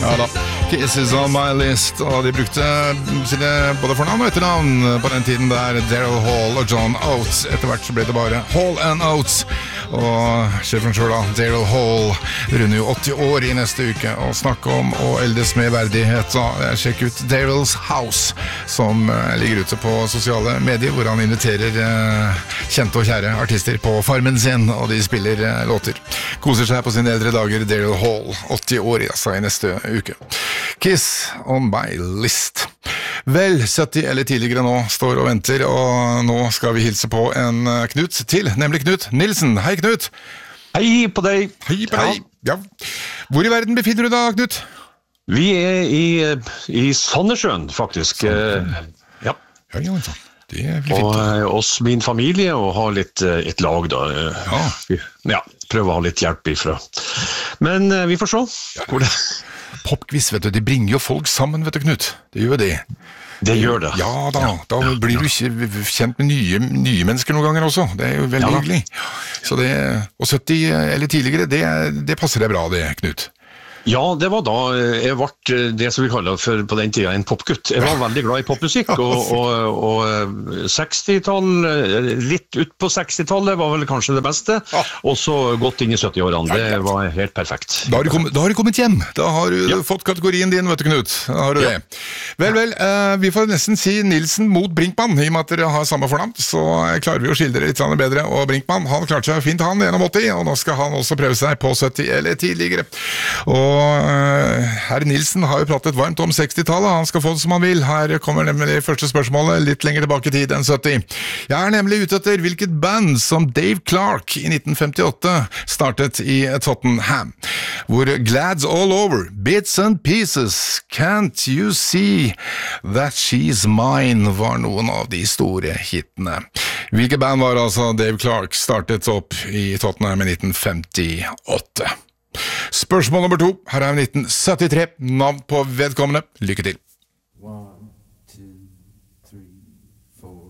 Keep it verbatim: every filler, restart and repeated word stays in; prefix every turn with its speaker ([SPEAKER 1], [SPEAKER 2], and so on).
[SPEAKER 1] Ja da, Kiss is on my list. Og de brukte sine både fornavn og etternavn på den tiden der. Daryl Hall og John Oates. Etter hvert så ble det bare Hall and Oates. Og sjefen selv da, Daryl Hall, runder jo åtti år i neste uke. Og snakke om å eldes med verdighet. Så sjekk ut Daryls House, som ligger ute på sosiale medier, hvor han inviterer kjente og kjære artister på farmen sin, og de spiller låter. Koser seg på sine eldre dager. Daryl Hall, åtti år altså, i neste uke. Kiss on my list. Vel, sytti eller tidligere nå står og venter, og nå skal vi hilse på en Knut til, nemlig Knut Nilsen. Hei Knut!
[SPEAKER 2] Hei på deg!
[SPEAKER 1] Hei på deg! Ja. Hvor i verden befinner du deg, Knut?
[SPEAKER 2] Vi er i, i Sandnessjøen, faktisk.
[SPEAKER 1] Sånn.
[SPEAKER 2] Ja.
[SPEAKER 1] Ja, ja, sånn. Det er fint.
[SPEAKER 2] Og oss, min familie, og ha litt et lag da.
[SPEAKER 1] Ja.
[SPEAKER 2] Ja, prøve å ha litt hjelp ifra. Men vi får se.
[SPEAKER 1] Ja. Hvor det... Popquiz, vet du, det bringer jo folk sammen, vet du, Knut. Det gjør det.
[SPEAKER 2] Det gjør det.
[SPEAKER 1] Ja da, da blir du ikke kjent med nye, nye mennesker noen ganger også. Det er jo veldig ja, hyggelig. Så det, og sytti eller tidligere, det, det passer deg bra det, Knut.
[SPEAKER 2] Ja, det var da jeg ble det som vi kaller for på den tiden en popgutt. Jeg var veldig glad i popmusikk, og, og, og sekstitall, litt ut på sekstitallet var vel kanskje det beste, og så godt inn i sytti-årene. Det var helt perfekt. Da har du kommet,
[SPEAKER 1] da har du kommet hjem. Da har du ja. fått kategorien din, vet du, Knut. Da har du ja. det. Vel, vel, uh, vi får nesten si Nilsen mot Brinkmann, i og med at dere har samme fornavn, så klarer vi å skille dere litt bedre. Og Brinkmann, han klarte seg fint han, gjennom åtti, og nå skal han også prøve seg på sytti eller tidligere. Og Og herr Nilsen har jo pratet varmt om sekstitallet, han skal få det som han vil. Her kommer nemlig det første spørsmålet litt lenger tilbake i tid enn sytti. Jeg er nemlig ute etter hvilket band som Dave Clark i nitten femtiåtte startet i Tottenham, hvor Glads All Over, Bits and Pieces, Can't You See That She's Mine var noen av de store hitene. Hvilket band var altså Dave Clark startet opp i Tottenham i nitten femtiåtte? Spørsmål nummer to, her er nitten syttitre, navn på vedkommende, lykke til. Wow.